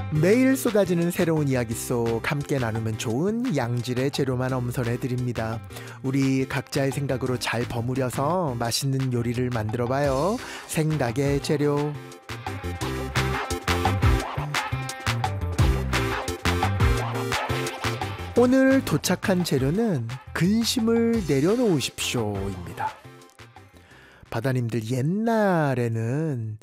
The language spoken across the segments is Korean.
매일 쏟아지는 새로운 이야기 속 함께 나누면 좋은 양질의 재료만 엄선해 드립니다. 우리 각자의 생각으로 잘 버무려서 맛있는 요리를 만들어 봐요. 생각의 재료. 오늘 도착한 재료는 근심을 내려놓으십시오입니다. 바다님들, 옛날에는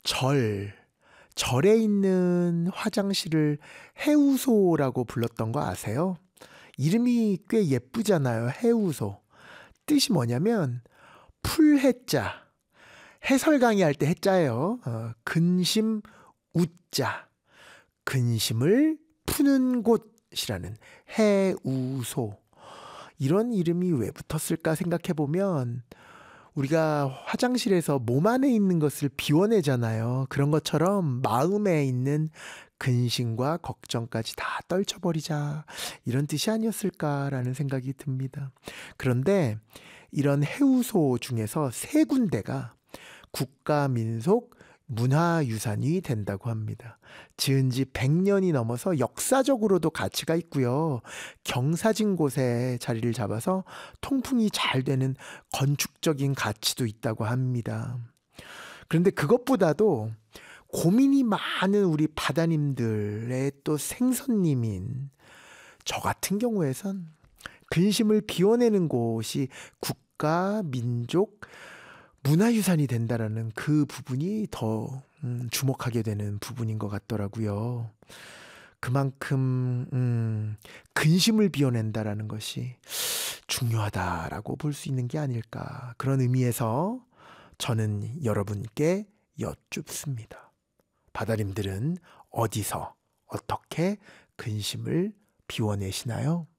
절에 있는 화장실을 해우소라고 불렀던 거 아세요? 이름이 꽤 예쁘잖아요. 해우소. 뜻이 뭐냐면 풀해자. 해설 강의할 때 해자예요. 근심 우자. 근심을 푸는 곳이라는 해우소. 이런 이름이 왜 붙었을까 생각해보면 우리가 화장실에서 몸 안에 있는 것을 비워내잖아요. 그런 것처럼 마음에 있는 근심과 걱정까지 다 떨쳐버리자, 이런 뜻이 아니었을까라는 생각이 듭니다. 그런데 이런 해우소 중에서 3군데가 국가민속 문화유산이 된다고 합니다. 지은 지 100년이 넘어서 역사적으로도 가치가 있고요. 경사진 곳에 자리를 잡아서 통풍이 잘 되는 건축적인 가치도 있다고 합니다. 그런데 그것보다도 고민이 많은 우리 바다님들의 또 생선님인 저 같은 경우에선 근심을 비워내는 곳이 국가, 민족, 문화유산이 된다라는 그 부분이 더 주목하게 되는 부분인 것 같더라고요. 그만큼 근심을 비워낸다라는 것이 중요하다라고 볼 수 있는 게 아닐까. 그런 의미에서 저는 여러분께 여쭙습니다. 바다님들은 어디서 어떻게 근심을 비워내시나요?